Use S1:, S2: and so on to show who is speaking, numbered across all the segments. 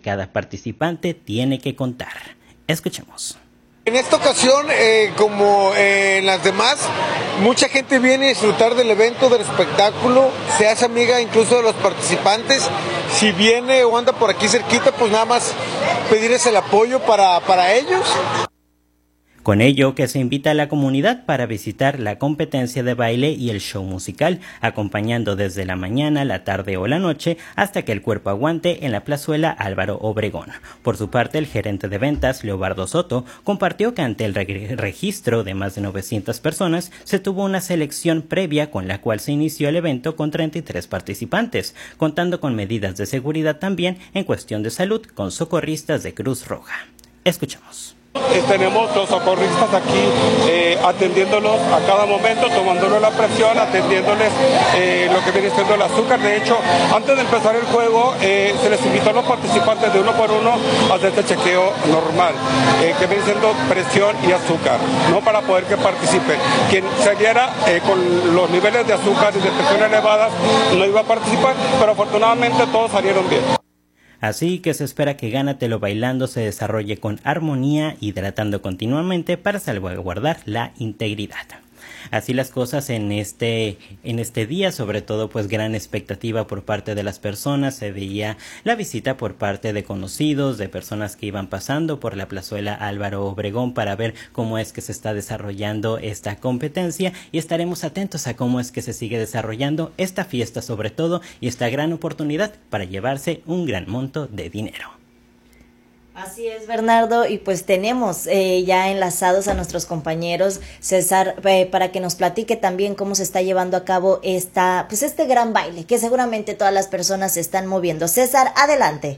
S1: cada participante tiene que contar. Escuchemos.
S2: En esta ocasión, como en las demás, mucha gente viene a disfrutar del evento, del espectáculo, se hace amiga incluso de los participantes. Si viene o anda por aquí cerquita, pues nada más pedirles el apoyo para ellos.
S1: Con ello que se invita a la comunidad para visitar la competencia de baile y el show musical, acompañando desde la mañana, la tarde o la noche hasta que el cuerpo aguante en la plazuela Álvaro Obregón. Por su parte, el gerente de ventas, Leobardo Soto, compartió que ante el registro de más de 900 personas, se tuvo una selección previa con la cual se inició el evento con 33 participantes, contando con medidas de seguridad también en cuestión de salud con socorristas de Cruz Roja. Escuchemos.
S3: Tenemos los socorristas aquí atendiéndolos a cada momento, tomándoles la presión, atendiéndoles lo que viene siendo el azúcar. De hecho, antes de empezar el juego, se les invitó a los participantes de uno por uno a hacer este chequeo normal, que viene siendo presión y azúcar, ¿no? Para poder que participen. Quien saliera con los niveles de azúcar y de presión elevadas no iba a participar, pero afortunadamente todos salieron bien.
S1: Así que se espera que Gánatelo Bailando se desarrolle con armonía, hidratando continuamente para salvaguardar la integridad. Así las cosas en este día, sobre todo pues gran expectativa por parte de las personas. Se veía la visita por parte de conocidos, de personas que iban pasando por la plazuela Álvaro Obregón para ver cómo es que se está desarrollando esta competencia, y estaremos atentos a cómo es que se sigue desarrollando esta fiesta sobre todo, y esta gran oportunidad para llevarse un gran monto de dinero.
S4: Así es, Bernardo, y pues tenemos ya enlazados a nuestros compañeros, César, para que nos platique también cómo se está llevando a cabo este gran baile, que seguramente todas las personas se están moviendo. César, adelante.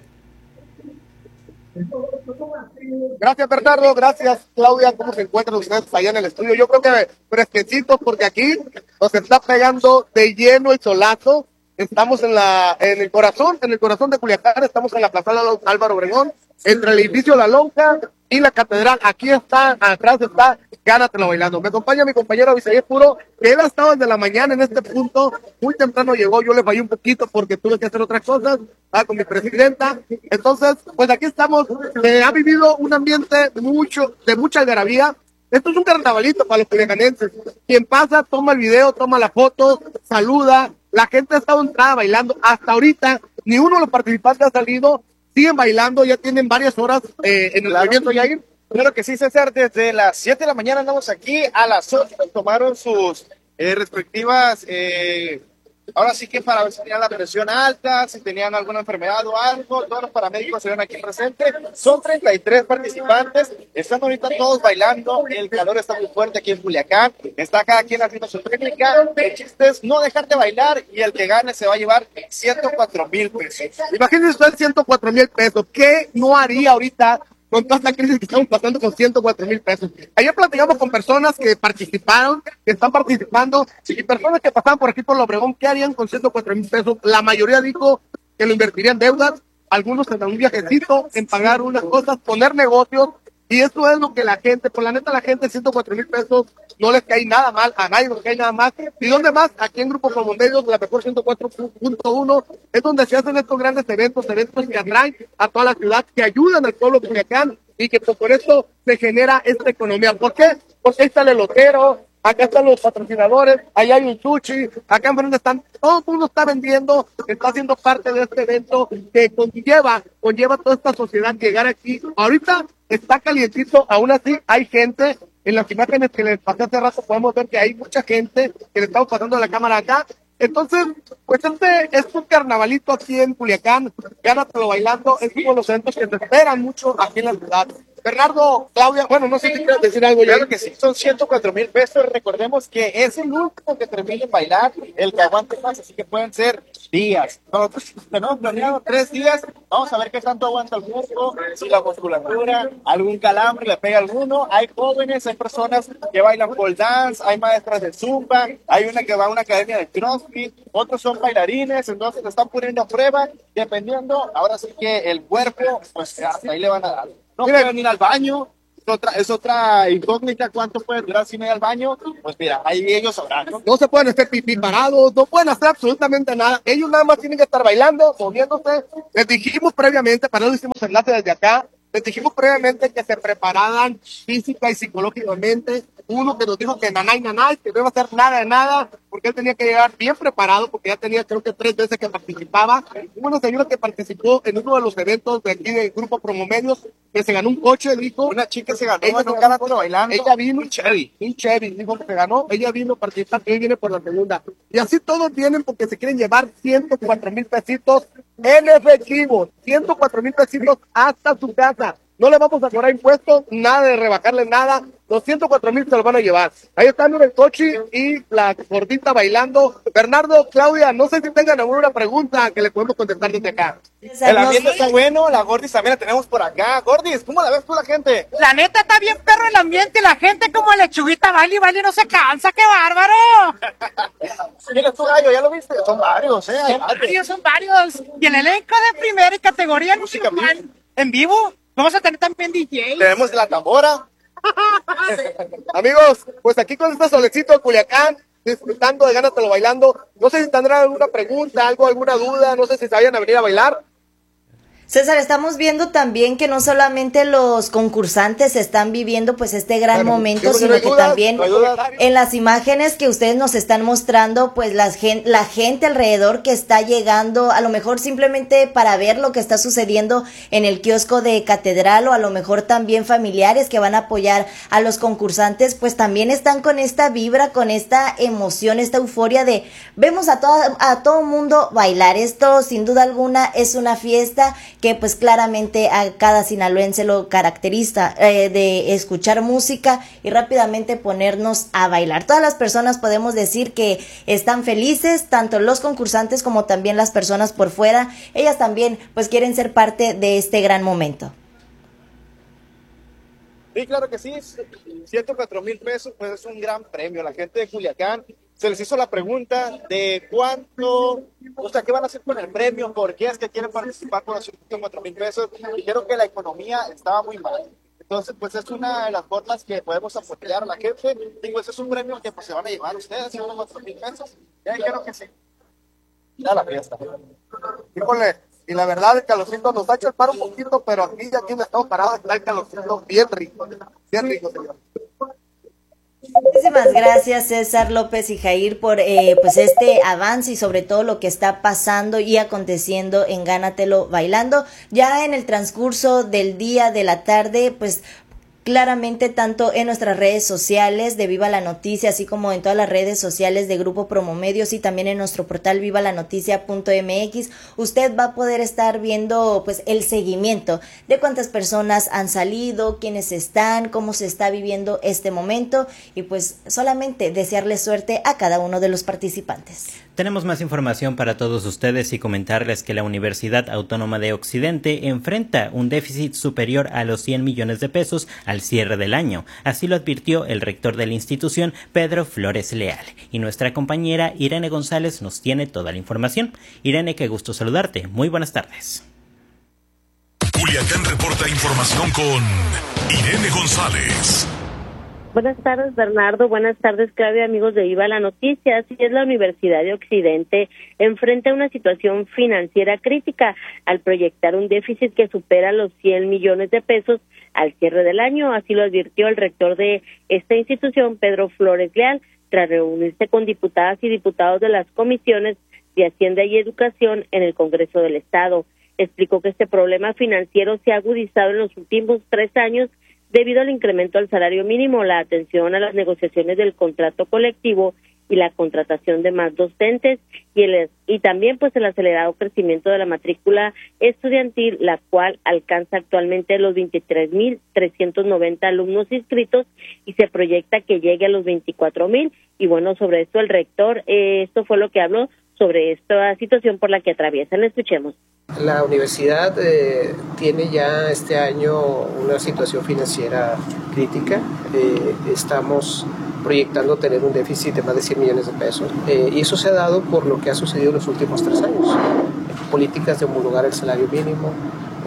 S5: Gracias, Bernardo, gracias, Claudia. ¿Cómo se encuentran ustedes allá en el estudio? Yo creo que fresquecitos, porque aquí nos está pegando de lleno el solazo. Estamos en el corazón de Culiacán, estamos en la plaza Álvaro Obregón, entre el edificio La Lonja y la catedral. Aquí está, atrás está Gánatelo Bailando. Me acompaña mi compañero Abisaías Puro, que él ha estado desde la mañana en este punto, muy temprano llegó, yo le fallé un poquito porque tuve que hacer otras cosas, con mi presidenta. Entonces, pues aquí estamos, ha vivido un ambiente de mucha algarabía. Esto es un carnavalito para los culiacanenses. Quien pasa, toma el video, toma la foto, saluda. La gente ha estado entrada bailando. Hasta ahorita, ni uno de los participantes ha salido. Siguen bailando, ya tienen varias horas en el movimiento, Yair.
S6: Claro que sí, César. Desde las 7 de la mañana andamos aquí. A las 8 tomaron sus respectivas... ahora sí que para ver si tenían la presión alta, si tenían alguna enfermedad o algo, todos los paramédicos se ven aquí presentes. Son 33 participantes, están ahorita todos bailando, el calor está muy fuerte aquí en Culiacán, está cada quien haciendo su técnica. El chiste es no dejar de bailar y el que gane se va a llevar 104,000 pesos.
S5: Imagínense ustedes 104,000 pesos, ¿qué no haría ahorita con toda esta crisis que estamos pasando con 104,000 pesos? Ayer platicamos con personas que participaron, que están participando, y personas que pasaban por aquí por la Obregón. ¿Qué harían con 104,000 pesos? La mayoría dijo que lo invertirían en deudas, algunos en un viajecito, en pagar unas cosas, poner negocios, y eso es lo que la gente, por la neta, la gente, 104,000 pesos no les cae nada mal, a nadie les cae nada más. ¿Y dónde más? Aquí en Grupo Promomedios, la mejor 104.1, es donde se hacen estos grandes eventos que atraen a toda la ciudad, que ayudan al pueblo de Culiacán, y que por eso se genera esta economía. ¿Por qué? Porque ahí está el elotero, acá están los patrocinadores, allá hay un sushi, acá en frente están, todo el mundo está vendiendo, está haciendo parte de este evento que conlleva toda esta sociedad llegar aquí. Ahorita está calientito, aún así hay gente. En las imágenes que les pasé hace rato podemos ver que hay mucha gente, que le estamos pasando la cámara acá. Entonces, pues este es un carnavalito aquí en Culiacán, Gánatelo Bailando, es uno de los eventos que se esperan mucho aquí en la ciudad. Bernardo, Claudia, bueno, no sé si quieres decir algo.
S6: Claro que sí, son 104,000 pesos. Recordemos que es el último que termine en bailar, el que aguante más, así que pueden ser días. Nosotros tenemos planeado 3 días. Vamos a ver qué tanto aguanta el cuerpo, si la musculatura, algún calambre le pega a alguno. Hay jóvenes, hay personas que bailan pole dance, hay maestras de zumba, hay una que va a una academia de crossfit, otros son bailarines, entonces lo están poniendo a prueba, dependiendo. Ahora sí que el cuerpo, pues hasta ahí le van a dar. No pueden ir al baño. Es otra incógnita, ¿cuánto puede durar sin ir al baño? Pues mira, ahí ellos sabrán, ¿no?
S5: No se pueden hacer pipí parados, no pueden hacer absolutamente nada. Ellos nada más tienen que estar bailando, moviéndose. Les dijimos previamente, para eso hicimos enlace desde acá, les dijimos previamente que se prepararan física y psicológicamente. Uno que nos dijo que nanay, que no iba a hacer nada de nada, porque él tenía que llegar bien preparado, porque ya tenía creo que 3 veces que participaba. Hubo una señora que participó en uno de los eventos de aquí del Grupo Promomedios, que se ganó un coche, dijo.
S6: Una chica se ganó en un Gánatelo Bailando.
S5: Ella vino,
S6: un Chevy,
S5: dijo que se ganó, ella vino a participar, y hoy viene por la segunda. Y así todos vienen porque se quieren llevar 104,000 pesitos en efectivo, 104,000 pesitos hasta su casa. No le vamos a cobrar impuestos, nada de rebajarle nada. Los 104,000 se los van a llevar. Ahí están el Tochi y la gordita bailando. Bernardo, Claudia, no sé si tengan alguna pregunta que le podemos contestar desde acá.
S6: El ambiente está bueno, la Gordis también la tenemos por acá. Gordis, ¿cómo la ves tú la gente?
S7: La neta está bien perro el ambiente, la gente como lechuguita baile y baile no se cansa, ¡qué bárbaro!
S6: ¿Quién es tu gallo? ¿Ya lo viste? Son varios,
S7: Son varios. Y el elenco de primera categoría
S6: música
S7: en vivo. Vamos a tener también DJ.
S6: Tenemos la tambora.
S5: Amigos, pues aquí con este solecito de Culiacán, disfrutando de Gánatelo Bailando. No sé si tendrán alguna pregunta, alguna duda, no sé si se vayan a venir a bailar.
S4: César, estamos viendo también que no solamente los concursantes están viviendo pues este gran momento, sino que también en las imágenes que ustedes nos están mostrando, pues la gente alrededor que está llegando, a lo mejor simplemente para ver lo que está sucediendo en el kiosco de Catedral, o a lo mejor también familiares que van a apoyar a los concursantes, pues también están con esta vibra, con esta emoción, esta euforia de vemos a todo mundo bailar. Esto sin duda alguna es una fiesta que pues claramente a cada sinaloense lo caracteriza, de escuchar música y rápidamente ponernos a bailar. Todas las personas podemos decir que están felices, tanto los concursantes como también las personas por fuera. Ellas también pues quieren ser parte de este gran momento.
S6: Sí, claro que sí, 104,000 pesos, pues es un gran premio. La gente de Culiacán se les hizo la pregunta de cuánto, o sea, qué van a hacer con el premio, por qué es que quieren participar con los 104,000 pesos. Dijeron que la economía estaba muy mal. Entonces, pues es una de las formas que podemos apoyar a la gente. Y pues es un premio que pues se van a llevar ustedes, 104,000 pesos. Ya dijeron que sí. Ya la fiesta.
S5: Híjole. Y la verdad, el calorcito nos ha hecho el paro un poquito, pero aquí ya donde estamos parados está el calorcito bien rico, señor.
S4: Muchísimas gracias, César López y Jair, por pues este avance y sobre todo lo que está pasando y aconteciendo en Gánatelo Bailando. Ya en el transcurso del día, de la tarde, pues claramente tanto en nuestras redes sociales de Viva la Noticia, así como en todas las redes sociales de Grupo Promomedios y también en nuestro portal vivalanoticia.mx, usted va a poder estar viendo pues el seguimiento de cuántas personas han salido, quiénes están, cómo se está viviendo este momento y pues solamente desearles suerte a cada uno de los participantes.
S1: Tenemos más información para todos ustedes y comentarles que la Universidad Autónoma de Occidente enfrenta un déficit superior a los 100 millones de pesos al cierre del año. Así lo advirtió el rector de la institución, Pedro Flores Leal. Y nuestra compañera Irene González nos tiene toda la información. Irene, qué gusto saludarte. Muy buenas tardes.
S8: Culiacán reporta información con Irene González.
S9: Buenas tardes, Bernardo. Buenas tardes, Claudia, amigos de Viva la Noticia. Así es, la Universidad de Occidente enfrenta una situación financiera crítica al proyectar un déficit que supera los 100 millones de pesos al cierre del año. Así lo advirtió el rector de esta institución, Pedro Flores Leal, tras reunirse con diputadas y diputados de las comisiones de Hacienda y Educación en el Congreso del Estado. Explicó que este problema financiero se ha agudizado en los últimos 3 años debido al incremento al salario mínimo, la atención a las negociaciones del contrato colectivo y la contratación de más docentes y también pues el acelerado crecimiento de la matrícula estudiantil, la cual alcanza actualmente los 23,390 alumnos inscritos y se proyecta que llegue a los 24,000. Y bueno, sobre esto el rector, esto fue lo que habló sobre esta situación por la que atraviesan. Escuchemos.
S10: La universidad tiene ya este año una situación financiera crítica. Estamos proyectando tener un déficit de más de 100 millones de pesos. Y eso se ha dado por lo que ha sucedido en los últimos 3 años. Políticas de homologar el salario mínimo,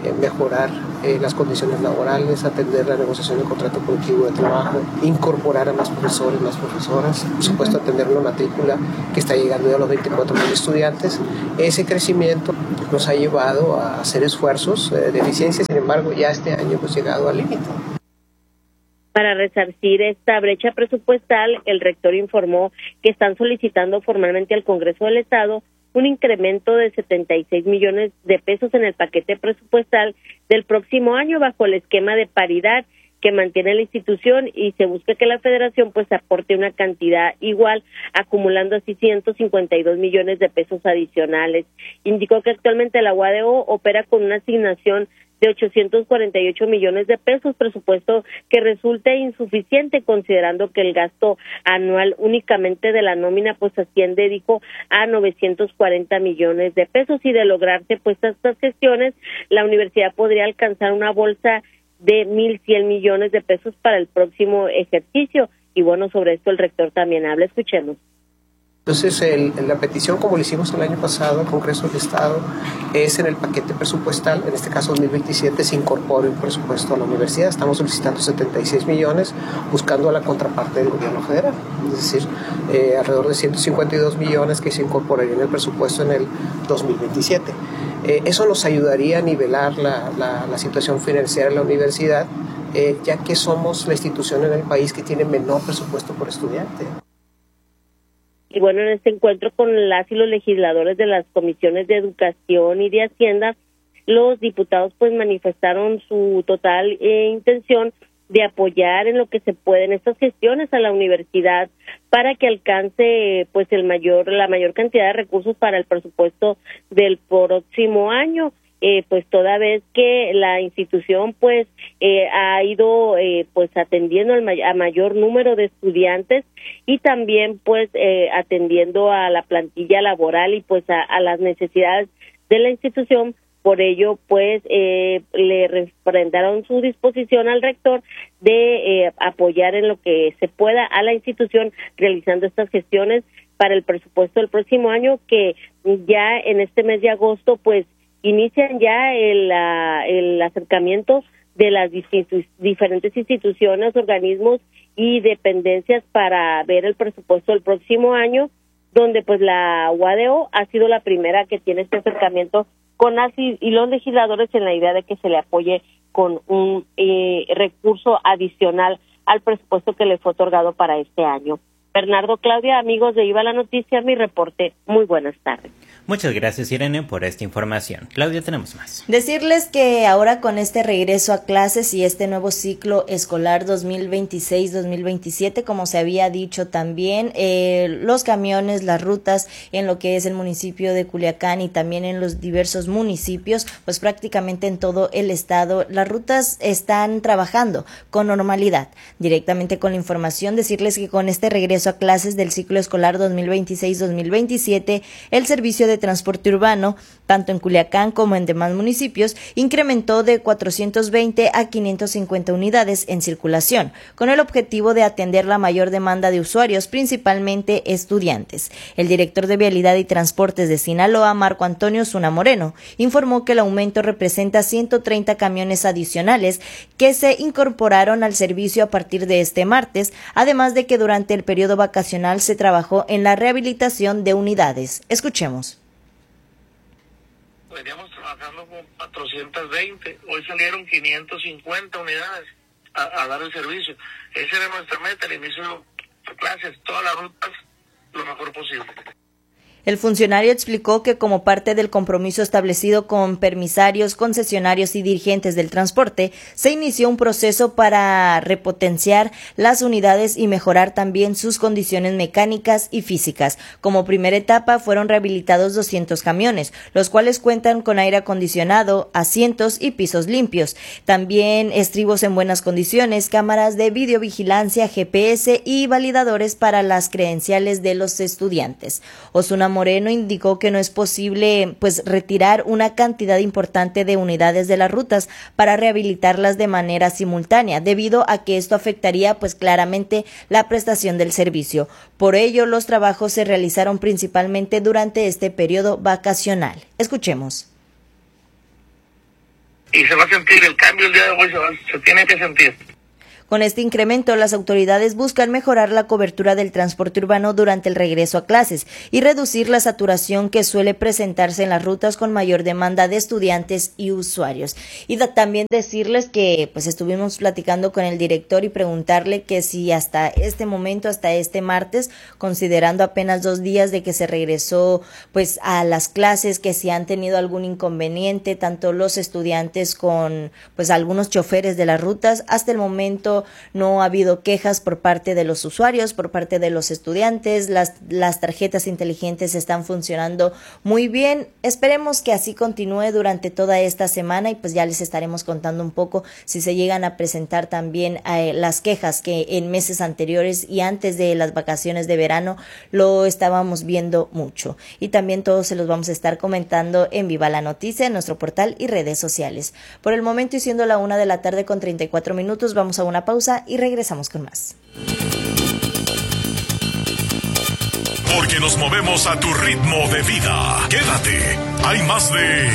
S10: mejorar las condiciones laborales, atender la negociación del contrato colectivo de trabajo, incorporar a más profesores, más profesoras, por supuesto atender una matrícula que está llegando ya a los 24,000 estudiantes. Ese crecimiento nos ha llevado a hacer esfuerzos de eficiencia, sin embargo ya este año hemos llegado al límite.
S9: Para resarcir esta brecha presupuestal, el rector informó que están solicitando formalmente al Congreso del Estado un incremento de 76 millones de pesos en el paquete presupuestal del próximo año bajo el esquema de paridad que mantiene la institución, y se busca que la federación pues aporte una cantidad igual, acumulando así 152 millones de pesos adicionales. Indicó que actualmente la UADO opera con una asignación de 848 millones de pesos, presupuesto que resulta insuficiente considerando que el gasto anual únicamente de la nómina pues asciende, dijo, a 940 millones de pesos, y de lograrse pues estas gestiones, la universidad podría alcanzar una bolsa de 1.100 millones de pesos para el próximo ejercicio. Y bueno, sobre esto el rector también habla, escuchemos.
S10: Entonces, la petición, como lo hicimos el año pasado al Congreso del Estado, es en el paquete presupuestal, en este caso 2027, se incorpora un presupuesto a la universidad. Estamos solicitando 76 millones, buscando a la contraparte del gobierno federal, es decir, alrededor de 152 millones que se incorporarían en el presupuesto en el 2027. Eso nos ayudaría a nivelar la situación financiera de la universidad, ya que somos la institución en el país que tiene menor presupuesto por estudiante.
S9: Y bueno, en este encuentro con las y los legisladores de las comisiones de Educación y de Hacienda, los diputados pues manifestaron su total intención de apoyar en lo que se puede en estas gestiones a la universidad para que alcance pues la mayor cantidad de recursos para el presupuesto del próximo año. Pues toda vez que la institución pues ha ido pues atendiendo a mayor número de estudiantes y también pues atendiendo a la plantilla laboral y pues a las necesidades de la institución. Por ello pues le refrendaron su disposición al rector de apoyar en lo que se pueda a la institución realizando estas gestiones para el presupuesto del próximo año, que ya en este mes de agosto pues inician ya el acercamiento de las diferentes instituciones, organismos y dependencias para ver el presupuesto del próximo año, donde pues la UADO ha sido la primera que tiene este acercamiento con las y los legisladores en la idea de que se le apoye con un recurso adicional al presupuesto que le fue otorgado para este año. Bernardo, Claudia, amigos de Viva la Noticia, mi reporte. Muy buenas tardes.
S1: Muchas gracias, Irene, por esta información. Claudia, tenemos más.
S4: Decirles que ahora con este regreso a clases y este nuevo ciclo escolar 2026-2027, como se había dicho también, los camiones, las rutas en lo que es el municipio de Culiacán y también en los diversos municipios, pues prácticamente en todo el estado, las rutas están trabajando con normalidad. Directamente con la información, decirles que con este regreso a clases del ciclo escolar 2026-2027, el servicio de transporte urbano, tanto en Culiacán como en demás municipios, incrementó de 420 a 550 unidades en circulación, con el objetivo de atender la mayor demanda de usuarios, principalmente estudiantes. El director de Vialidad y Transportes de Sinaloa, Marco Antonio Zuna Moreno, informó que el aumento representa 130 camiones adicionales que se incorporaron al servicio a partir de este martes, además de que durante el periodo vacacional se trabajó en la rehabilitación de unidades. Escuchemos.
S11: Veníamos trabajando con 420, hoy salieron 550 unidades a dar el servicio. Esa era nuestra meta al inicio de clases, todas las rutas lo mejor posible.
S4: El funcionario explicó que como parte del compromiso establecido con permisarios, concesionarios y dirigentes del transporte, se inició un proceso para repotenciar las unidades y mejorar también sus condiciones mecánicas y físicas. Como primera etapa fueron rehabilitados 200 camiones, los cuales cuentan con aire acondicionado, asientos y pisos limpios. También estribos en buenas condiciones, cámaras de videovigilancia, GPS y validadores para las credenciales de los estudiantes. Ozuna Moreno indicó que no es posible retirar una cantidad importante de unidades de las rutas para rehabilitarlas de manera simultánea, debido a que esto afectaría claramente la prestación del servicio. Por ello, los trabajos se realizaron principalmente durante este periodo vacacional. Escuchemos.
S11: y se va a sentir el cambio el día de hoy, se tiene que sentir.
S4: Con este incremento, las autoridades buscan mejorar la cobertura del transporte urbano durante el regreso a clases y reducir la saturación que suele presentarse en las rutas con mayor demanda de estudiantes y usuarios. Y también decirles que pues estuvimos platicando con el director y preguntarle que si hasta este momento, hasta este martes, considerando apenas 2 días de que se regresó pues a las clases, que si han tenido algún inconveniente, tanto los estudiantes con pues algunos choferes de las rutas. Hasta el momento no ha habido quejas por parte de los usuarios, por parte de los estudiantes. Las tarjetas inteligentes están funcionando muy bien. Esperemos que así continúe durante toda esta semana y pues ya les estaremos contando un poco si se llegan a presentar también las quejas que en meses anteriores y antes de las vacaciones de verano lo estábamos viendo mucho. Y también todos se los vamos a estar comentando en Viva la Noticia, en nuestro portal y redes sociales. Por el momento, y siendo la 1:34 p.m, vamos a una pausa y regresamos con más.
S8: Porque nos movemos a tu ritmo de vida. Quédate. Hay más de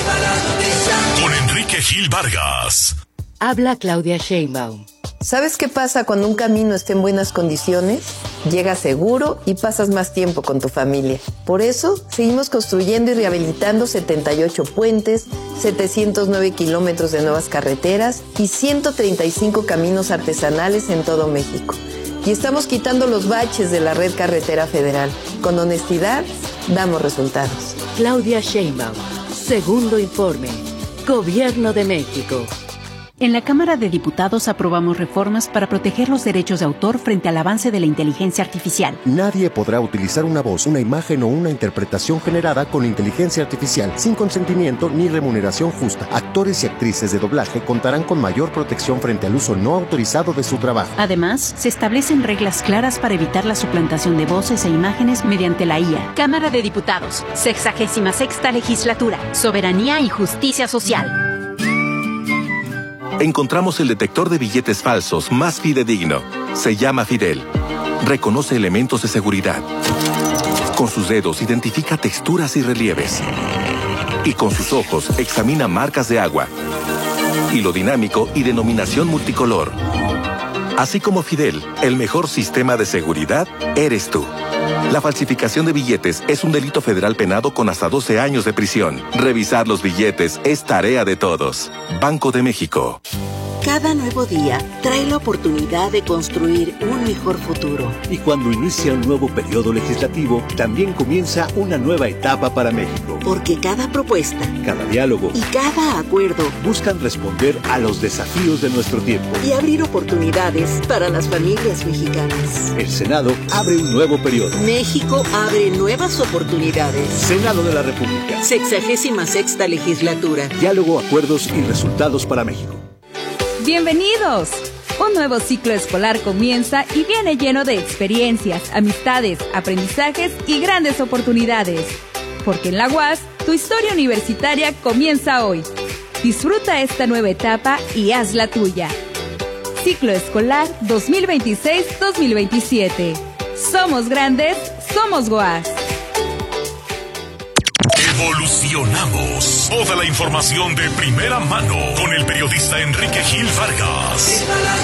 S8: con Enrique Gil Vargas.
S12: Habla Claudia Sheinbaum. ¿Sabes qué pasa cuando un camino está en buenas condiciones? Llegas seguro y pasas más tiempo con tu familia. Por eso, seguimos construyendo y rehabilitando 78 puentes, 709 kilómetros de nuevas carreteras y 135 caminos artesanales en todo México. Y estamos quitando los baches de la red carretera federal. Con honestidad, damos resultados.
S13: Claudia Sheinbaum, segundo informe. Gobierno de México. En la Cámara de Diputados aprobamos reformas para proteger los derechos de autor frente al avance de la inteligencia artificial.
S14: Nadie podrá utilizar una voz, una imagen o una interpretación generada con inteligencia artificial sin consentimiento ni remuneración justa. Actores y actrices de doblaje contarán con mayor protección frente al uso no autorizado de su trabajo.
S13: Además, se establecen reglas claras para evitar la suplantación de voces e imágenes mediante la IA. Cámara de Diputados, 66ª Legislatura, Soberanía y Justicia Social.
S15: Encontramos el detector de billetes falsos más fidedigno. Se llama Fidel. Reconoce elementos de seguridad. Con sus dedos identifica texturas y relieves. Y con sus ojos examina marcas de agua. Hilo dinámico y denominación multicolor. Así como Fidel, el mejor sistema de seguridad eres tú. La falsificación de billetes es un delito federal penado con hasta 12 años de prisión. Revisar los billetes es tarea de todos. Banco de México.
S16: Cada nuevo día trae la oportunidad de construir un mejor futuro.
S17: Y cuando inicia un nuevo periodo legislativo, también comienza una nueva etapa para México.
S16: Porque cada propuesta,
S17: cada diálogo
S16: y cada acuerdo
S17: buscan responder a los desafíos de nuestro tiempo
S16: y abrir oportunidades para las familias mexicanas.
S17: El Senado abre un nuevo periodo.
S16: México abre nuevas oportunidades.
S17: Senado de la República.
S16: 66ª Legislatura.
S17: Diálogo, acuerdos y resultados para México.
S18: ¡Bienvenidos! Un nuevo ciclo escolar comienza y viene lleno de experiencias, amistades, aprendizajes y grandes oportunidades. Porque en la UAS, tu historia universitaria comienza hoy. Disfruta esta nueva etapa y haz la tuya. Ciclo escolar 2026-2027. Somos grandes, somos UAS.
S8: Evolucionamos. Toda la información de primera mano con el periodista Enrique Gil Vargas.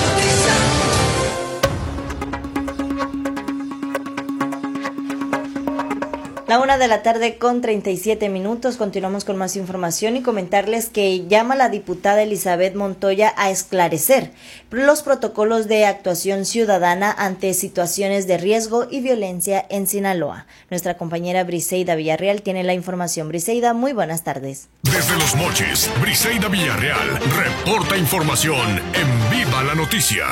S4: La 1:37 p.m. Continuamos con más información y comentarles que llama la diputada Elizabeth Montoya a esclarecer los protocolos de actuación ciudadana ante situaciones de riesgo y violencia en Sinaloa. Nuestra compañera Briseida Villarreal tiene la información. Briseida, muy buenas tardes.
S8: Desde Los Mochis, Briseida Villarreal reporta información en Viva la Noticia.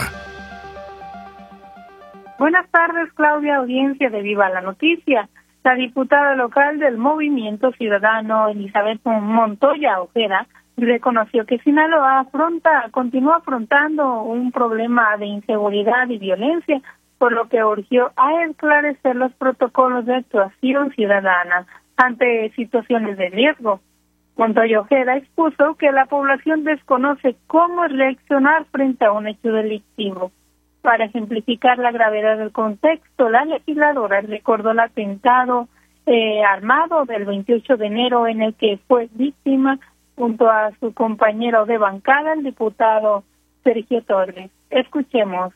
S19: Buenas tardes, Claudia, audiencia de Viva la Noticia. La diputada local del Movimiento Ciudadano, Elizabeth Montoya Ojeda, reconoció que Sinaloa continúa afrontando un problema de inseguridad y violencia, por lo que urgió a esclarecer los protocolos de actuación ciudadana ante situaciones de riesgo. Montoya Ojeda expuso que la población desconoce cómo reaccionar frente a un hecho delictivo. Para ejemplificar la gravedad del contexto, la legisladora recordó el atentado armado del 28 de enero en el que fue víctima junto a su compañero de bancada, el diputado Sergio Torres. Escuchemos.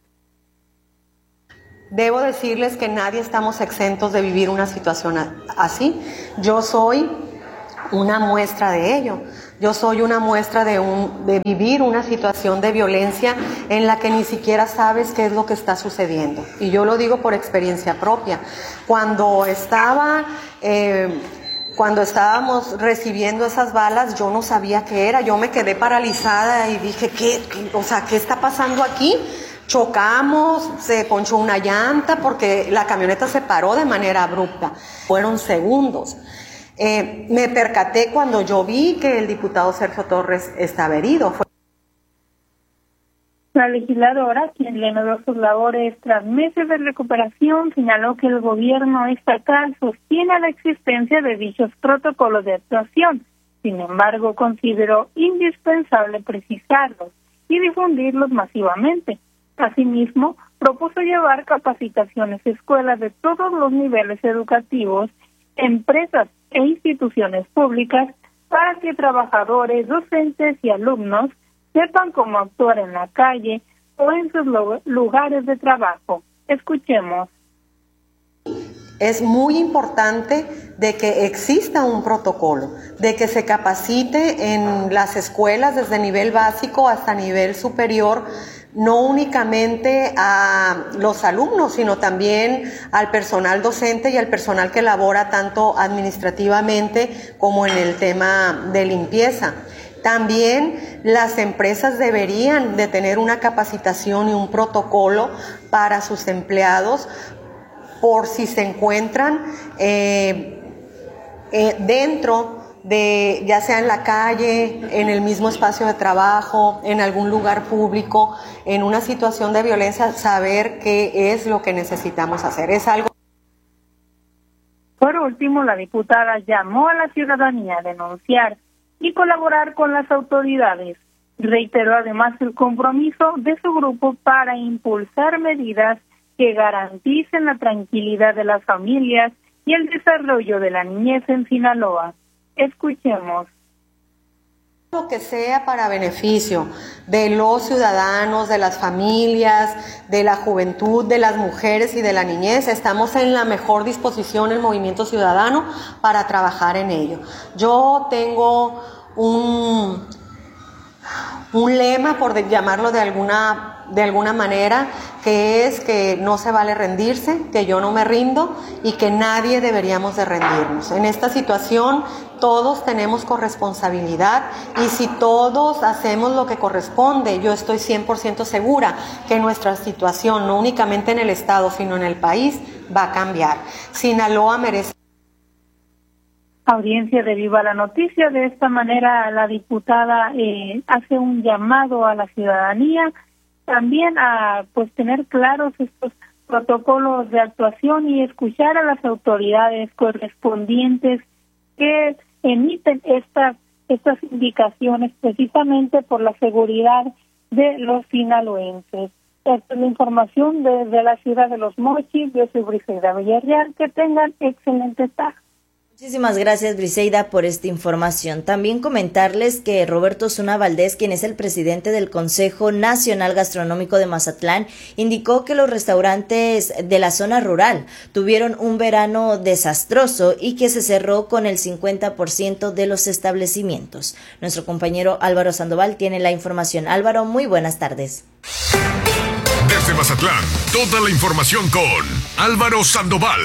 S20: Debo decirles que nadie estamos exentos de vivir una situación así. Yo soy una muestra de ello. Yo soy una muestra de vivir una situación de violencia en la que ni siquiera sabes qué es lo que está sucediendo. Y yo lo digo por experiencia propia. Cuando estábamos recibiendo esas balas, yo no sabía qué era. Yo me quedé paralizada y dije, ¿qué está pasando aquí? Chocamos, se ponchó una llanta porque la camioneta se paró de manera abrupta. Fueron segundos. Me percaté cuando yo vi que el diputado Sergio Torres estaba herido.
S19: La legisladora, quien le anudó sus labores tras meses de recuperación, señaló que el gobierno estatal sostiene la existencia de dichos protocolos de actuación. Sin embargo, consideró indispensable precisarlos y difundirlos masivamente. Asimismo, propuso llevar capacitaciones a escuelas de todos los niveles educativos, empresas e instituciones públicas para que trabajadores, docentes y alumnos sepan cómo actuar en la calle o en sus lugares de trabajo. Escuchemos.
S20: Es muy importante de que exista un protocolo, de que se capacite en las escuelas desde nivel básico hasta nivel superior, no únicamente a los alumnos, sino también al personal docente y al personal que labora tanto administrativamente como en el tema de limpieza. También las empresas deberían de tener una capacitación y un protocolo para sus empleados por si se encuentran dentro de, ya sea en la calle, en el mismo espacio de trabajo, en algún lugar público, en una situación de violencia, saber qué es lo que necesitamos hacer. Es algo.
S19: Por último, la diputada llamó a la ciudadanía a denunciar y colaborar con las autoridades. Reiteró además el compromiso de su grupo para impulsar medidas que garanticen la tranquilidad de las familias y el desarrollo de la niñez en Sinaloa. Escuchemos.
S20: Lo que sea para beneficio de los ciudadanos, de las familias, de la juventud, de las mujeres y de la niñez, estamos en la mejor disposición en Movimiento Ciudadano para trabajar en ello. Yo tengo un lema, por llamarlo de alguna manera, que es que no se vale rendirse, que yo no me rindo y que nadie deberíamos de rendirnos. En esta situación todos tenemos corresponsabilidad y si todos hacemos lo que corresponde, yo estoy 100% segura que nuestra situación, no únicamente en el estado, sino en el país, va a cambiar. Sinaloa merece.
S19: Audiencia de Viva la Noticia. De esta manera la diputada hace un llamado a la ciudadanía también a tener claros estos protocolos de actuación y escuchar a las autoridades correspondientes que emiten estas indicaciones precisamente por la seguridad de los sinaloenses. Esta es la información desde la ciudad de Los Mochis. Yo soy Briseida Villarreal. Que tengan excelente tarde.
S4: Muchísimas gracias, Briseida, por esta información. También comentarles que Roberto Osuna Valdés, quien es el presidente del Consejo Nacional Gastronómico de Mazatlán, indicó que los restaurantes de la zona rural tuvieron un verano desastroso y que se cerró con el 50% de los establecimientos. Nuestro compañero Álvaro Sandoval tiene la información. Álvaro, muy buenas tardes.
S8: Desde Mazatlán, toda la información con Álvaro Sandoval.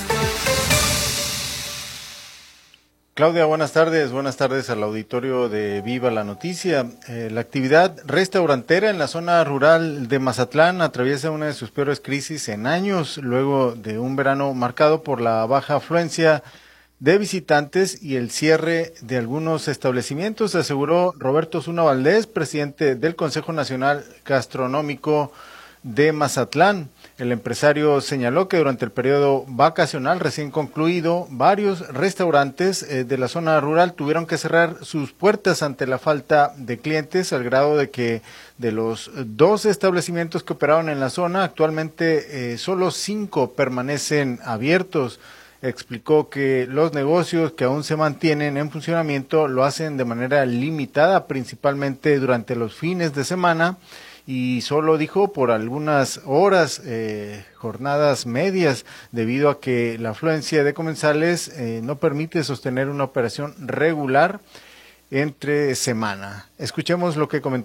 S21: Claudia, buenas tardes al auditorio de Viva la Noticia. La actividad restaurantera en la zona rural de Mazatlán atraviesa una de sus peores crisis en años, luego de un verano marcado por la baja afluencia de visitantes y el cierre de algunos establecimientos, aseguró Roberto Osuna Valdés, presidente del Consejo Nacional Gastronómico de Mazatlán. El empresario señaló que durante el periodo vacacional recién concluido, varios restaurantes de la zona rural tuvieron que cerrar sus puertas ante la falta de clientes, al grado de que de los 2 establecimientos que operaban en la zona, actualmente solo 5 permanecen abiertos. explicó que los negocios que aún se mantienen en funcionamiento lo hacen de manera limitada, principalmente durante los fines de semana, y solo dijo por algunas horas, jornadas medias, debido a que la afluencia de comensales no permite sostener una operación regular entre semana. Escuchemos lo que comentó.